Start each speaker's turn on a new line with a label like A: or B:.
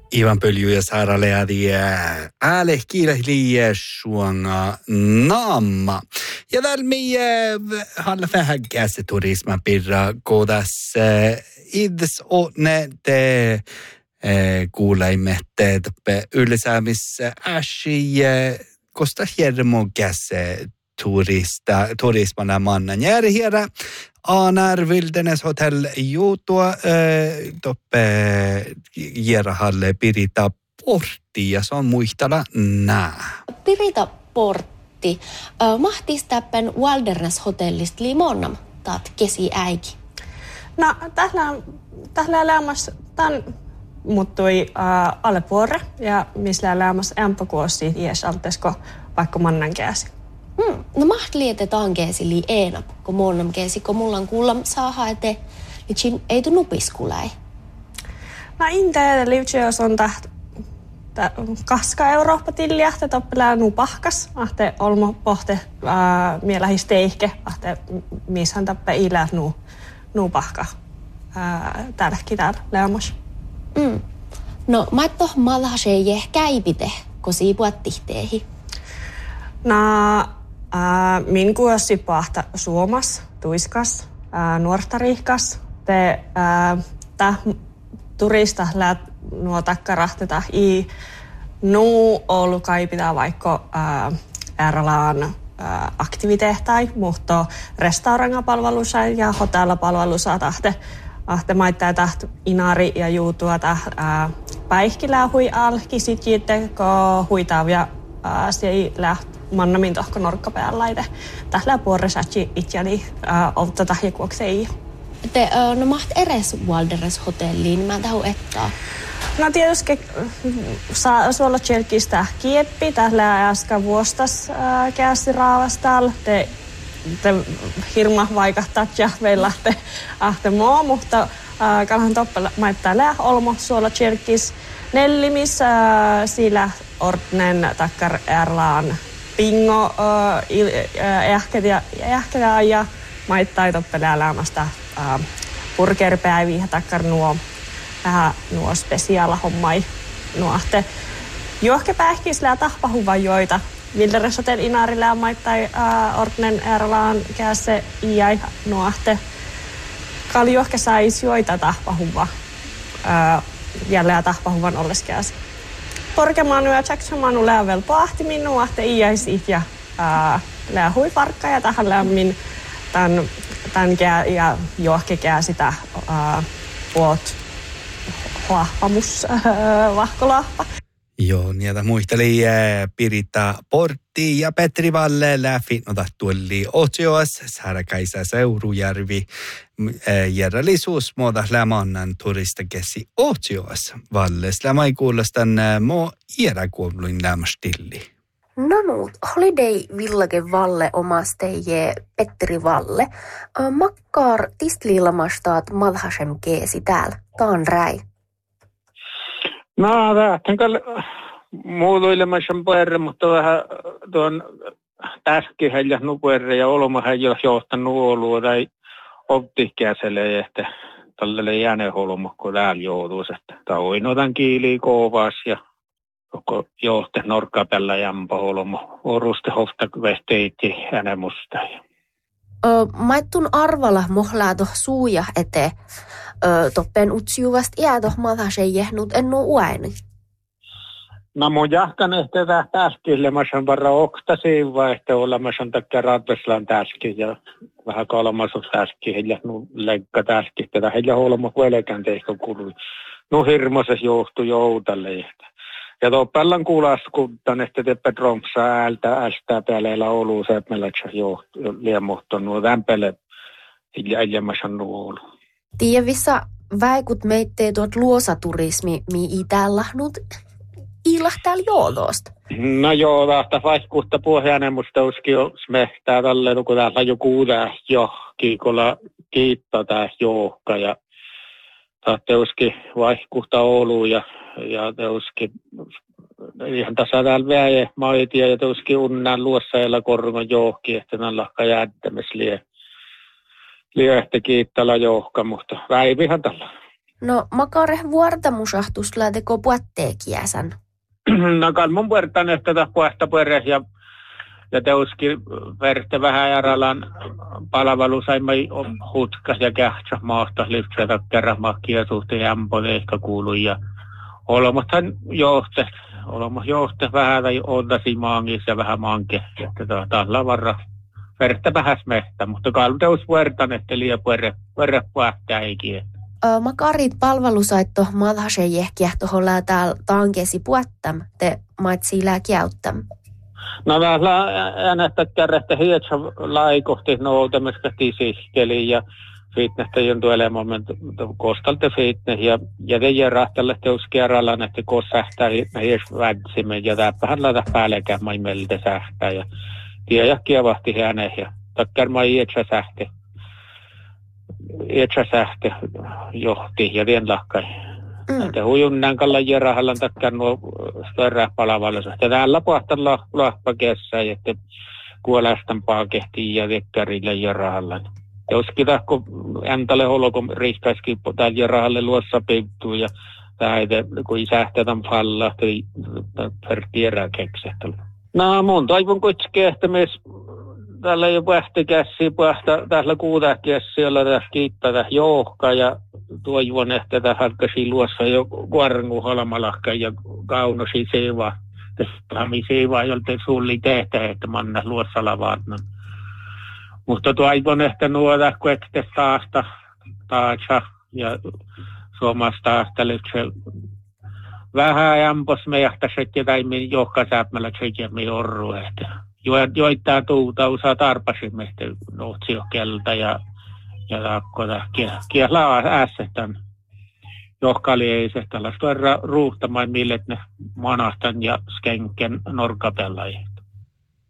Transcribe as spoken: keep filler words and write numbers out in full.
A: Ivan Pölju ja Saara Leadi ääle kiirehliä suonga naamma. Ja välmi halla vähän käsi turisma pirra kodas ids ne te kuulaimme te toppe ylsäämissä äsi kosta hiermo käsi turista turismana mannan järjä hiera Anar Wilderness Hotel juutua toppe Jierahalle Pirita Portti ja se on muistella nää.
B: Pirita Portti. Mahtis täppen Wilderness Hotellista limonam taat kesi äiki.
C: No tällä tällä elämässä tän muuttui uh, alle vuore ja missä elämässä ämpäkuosi ies altesko vaikka mannan käsi.
B: Hmm. No maht lietetään keesi lii eenap, kun muonnam keesi, kun mulla on kuulla saa ete, niin ei tu nupiskulai.
C: No inte livtjös on täht kaska Eurooppa tilliä, te toppelää nupahkas, ahte olmo pohte äh, mielähis teihke, ahte mishän tappe ilää nu nupahka äh, tälläkin täällä leamas.
B: Mm. No mä et toh malhasee jeh käipite, kun siipuat tihteehi.
C: No Äh, min kuossi pahta Suomas, tuiskas, äh, nuortarihkas. Te äh, täh turista läät nuo takkarahteta i nuu ollut kai pitää vaikka äh, Erlaan äh, aktiviteettai, mutta restaurangapalvelussa ja hotellapalvelussa tahte ahte maittaa taht inari ja juutua täh äh, päihkilää hui alki sit jitte ko huitavia äh, se läht mannamin tohko norkkapään laite. Tällä puoresatsi itseäni olta tahjakuoksei.
B: Te no maht eres Wilderness Hotelliin, mä tahu ettaa.
C: No tietysti saa suolla tjelkistä kieppi. Tällä äsken vuostas äh, käsi raavastal. Te, te hirma vaikahtaa ja meillä te ahte moo, mutta äh, kalhan toppela maittaa lää olmo suolla tjelkis. Nellimis äh, sillä ordnen takkar Erlaan pingo ehkätiä ehkätiä ja maittai toppelää elämästä burgerpäiviä takkar nuo vähän nuo spesiaala hommai nuohte johke pähkislää tahpahuva joita Wilderness Hotel Inarilla maittai ordnen Erlaan käse iäi nuohte kaljohke sais joita tahpahuva jälleen tahpahuvan olleskäs. Porkemanu ja Jacksonmanu läävel pahti minua, että iäisit ja lää huiparkka ja tähän lämmin tämän, tämän kää, ja johke kää sitä puot huahpamus vahkolahpa.
A: Joo, niitä muisteli Pirita Portti ja Petri Valle läpi notattuolli Otsioas, Särkäisä Seurujärvi, järjellisuus muuta lämannan turistakesi Otsioas Valles. Lämai kuulostan mo iäräkuoluin lämmastilli.
B: No nuut, Holiday Village Valle omasteje Petri Valle. Makkaar tistliilamastaat malhasem keesi täällä. Taan räi.
D: No, vähän muuluilemassa puerre, mutta vähän tuon täskihän ja nupuerre ja olmahan jo johtanut olua tai optikäselle, että tällainen jääneholma, kun täällä joutuisi, että tauinotan kiiliä kovaas ja koko johte norkkapellä jämpä holma, oruste hofta vesteitti äänemusta.
B: Maittun arvalla mohlaa toh suuja eteen. Toppen utsiuvast jäätoh malhaseen jehnut ennu uaini.
D: No mun jahkan ehtä täh täskille, mä saan varra oktasiin vai ehtä olla, mä saan takia ratveslaan täski ja vähän kalmasut täski, heillä nu leikka täski, tätä heillä olma kuelekään teistä kului. No hirmoses johtu joutalle ehtä. Ja toppellan kuulas, kun tän ehtä teppä trompsaa äältä ästää pääleillä oluu se, että meillä johtu liemohtonut tämpele, heillä ei mä saan nuolu.
B: Tievissa väikut meittee tuot luosaturismi, mi i täällä lahnut iilahtääl joolosta.
D: No joo, tästä vaihkuutta puheanen, musta uski jo smehtää tälleen, kun täällä joku tää johki, kolla kiittää tää johka ja tästä uski vaihkuutta Oulu ja, ja te uski ihan tässä täällä väje maitia ja te uski unnään luossailla korgon johki, että nää lahka jäättämis lie. Liehti kiittää johka, mutta väivihän tällä.
B: No, makare vuortamusahtus lähteko puatteekiäsän?
D: No kalmun puertan, että tätä puhta pueres ja, ja teuskin verte vähän järjellään palvelu saimme hutkas ja kähtsä maasta lyhtsätä kerran mahkia suhteen jämpole ehkä kuului ja olemathan johte, olemat johte vähän tai oldasi maangissa ja vähän manke, että tällä varra verte vähäs mehtä, mutta kalmun teus puertan, että liian puere, puere puhtaa eikin.
B: Makarit palvelusaitto madhasen jehkiä tuohon täällä tankesi puettam, te maitsi lääkiäyttäm.
D: No täällä äänettä kärrähtä hietsä laikohti noutamista tisihkeli ja fitnessä jontu elämän kostalta fitness ja ja teidän rahtalle teus kerrallaan, että kos sähtää hies vätsimme ja täppähän laita päällekään maimelta sähtää ja tiedä kievahti hänen ja takkar mai hietsä sähti. Etsä sähti johti ja vien lahkai. Mm. Hujun näin kallan jerahallan takkar nuo störrää palavallisuus. Ja täällä pohtan lahpa kessä, että kuolästän paakehtiin ja vekkärille jerahallan. Jos kita, kun äntälle holokon riiskaiskin täällä jerahalle luossa peittuu ja tähden, kun sähtetän palla, per tiedä keksehtellä. No mun toivon kuitenkin, että myös täällä ei ole pähtikässiä, täällä kuutakässiä, jolla tässä kiittää tässä johka ja toivon, että tässä halkasi luossa jo kuorengu holmalahka ja kaunosi seivaa. Tässä seivaa, jolta sulli tehtä, että manna luossa lavatnan. Mutta toivon, että nuoda kuitenkin taasta, taasa ja suomasta taasta lyhtsä vähän jämpos meihin, että taimin johka sääpmällä tsekemmin orru, että joittaa tuuta usaa tarpasimme nohtsiokelta ja ja takkota kielaa ääsetän johkalieiset tällaista ruuhtamaan millet ne manastan ja skenken norkapellai.